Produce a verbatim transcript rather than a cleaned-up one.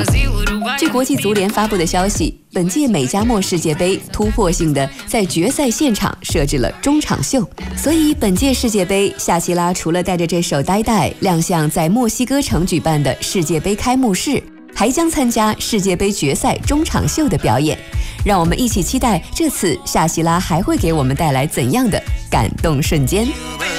据国际足联发布的消息，本届美加墨世界杯突破性的在决赛现场设置了中场秀，所以本届世界杯，夏奇拉除了带着这首《呆呆》亮相在墨西哥城举办的世界杯开幕式，还将参加世界杯决赛中场秀的表演。让我们一起期待这次夏奇拉还会给我们带来怎样的感动瞬间。